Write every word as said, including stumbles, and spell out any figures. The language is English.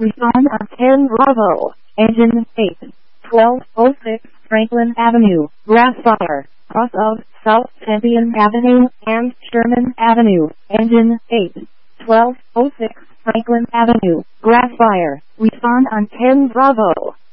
Respond on ten Bravo, engine eight, twelve oh six Franklin Avenue, Grassfire, cross of South Champion Avenue and Sherman Avenue, engine eight, twelve oh six Franklin Avenue, Grassfire. Respond on ten Bravo.